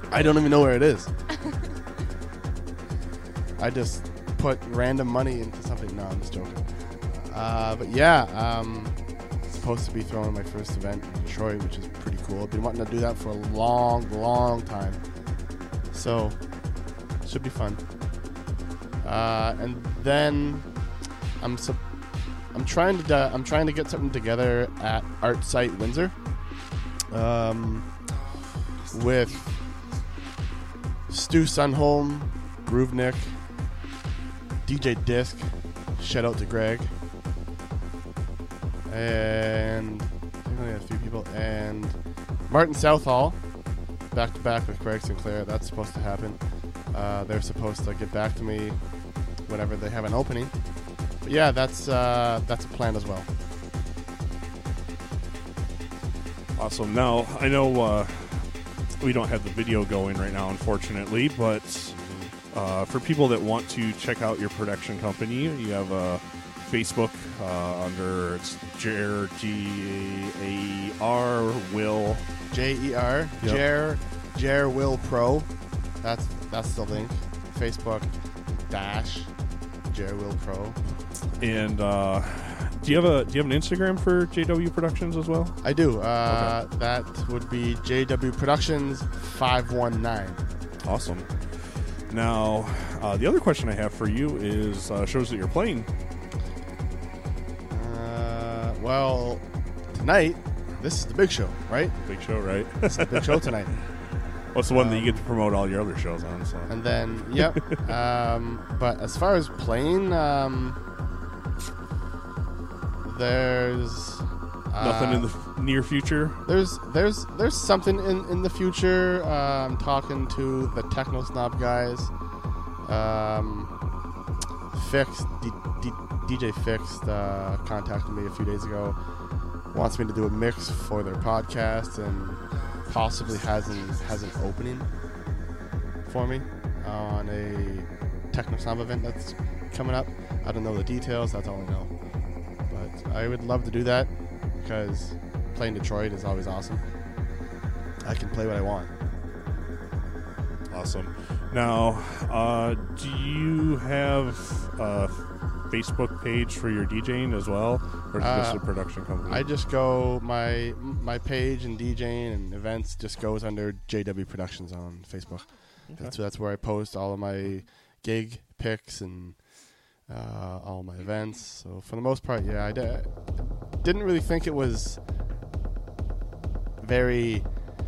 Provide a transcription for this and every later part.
I don't even know where it is. I just put random money into something. No, I'm just joking. But yeah, supposed to be throwing my first event in Detroit, which is pretty cool. I've been wanting to do that for a long, long time. So, should be fun. And then I'm trying to get something together at Art Site Windsor. With Stu Sunholm, Ruvnik, DJ Disc, shout out to Greg, and I think only have 3 people, and Martin Southall, back to back with Craig Sinclair. That's supposed to happen. They're supposed to get back to me whenever they have an opening. But yeah, that's a plan as well. Awesome. Now, I know we don't have the video going right now, unfortunately, but for people that want to check out your production company, you have a Facebook under it's Jer, G-A-R, Will. J-E-R, Yep. Jer Will Pro. That's the link. Facebook Jer Will Pro. And do you have an Instagram for JW Productions as well? I do. Okay. That would be JW Productions 519. Awesome. Now, the other question I have for you is shows that you're playing. Well, tonight, this is the big show, right? Big show, right? This is the big show tonight. What's the one that you get to promote all your other shows on? So. And then, yep. But as far as playing, there's nothing in the near future. There's something in the future. I'm talking to the Techno Snob guys. Fixed DJ Fixed contacted me a few days ago. Wants me to do a mix for their podcast and possibly has an opening for me on a Techno Snob event that's coming up. I don't know the details. That's all I know. But I would love to do that because playing Detroit is always awesome. I can play what I want. Awesome. Now, do you have a Facebook page for your DJing as well, or is it just a production company? I just go my page and DJing and events just goes under JW Productions on Facebook. Okay. That's where I post all of my gig pics and all my events. So for the most part, yeah, I didn't really think it was very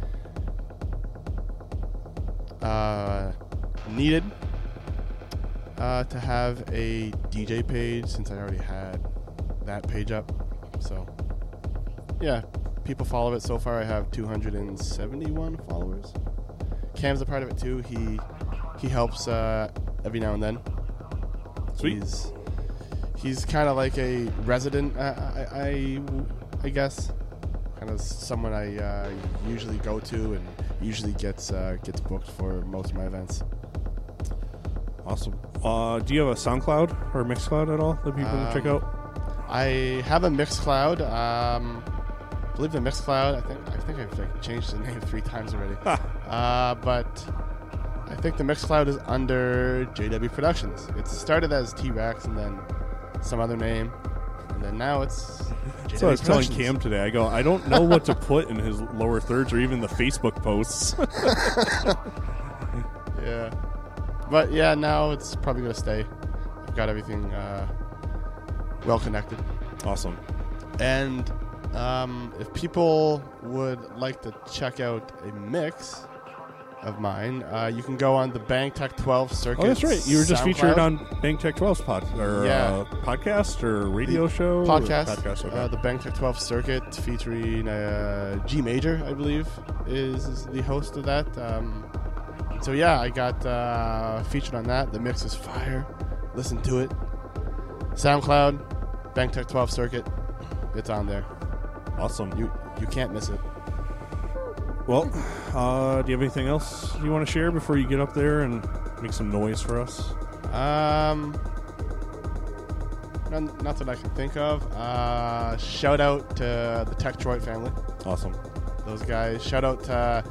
needed to have a DJ page since I already had that page up. So yeah, people follow it. So far I have 271 followers. Cam's a part of it too. He helps every now and then. Sweet. He's kind of like a resident, I guess. Kind of someone I usually go to and usually gets booked for most of my events. Awesome. Do you have a SoundCloud or Mixcloud at all that people can check out? I have a Mixcloud. I believe the Mixcloud. I think I've changed the name 3 times already. But I think the Mixcloud is under JW Productions. It started as T-Rex and then some other name, and then now it's JW So I was telling Cam today, I go, I don't know what to put in his lower thirds or even the Facebook posts. Yeah. But yeah, now it's probably going to stay. I've got everything well connected. Awesome. And if people would like to check out a mix of mine, you can go on the Bang Tech 12 circuit. Oh, that's right. You were just SoundCloud. featured on Bang Tech 12's podcast or radio show? Podcast. Okay. The Bang Tech 12 circuit featuring G Major, I believe, is the host of that. So yeah, I got featured on that. The mix is fire. Listen to it. SoundCloud, Bang Tech 12 circuit. It's on there. Awesome. You can't miss it. Well, do you have anything else you want to share before you get up there and make some noise for us? Not that I can think of. Shout out to the Tech Detroit family. Awesome. Those guys. Shout out to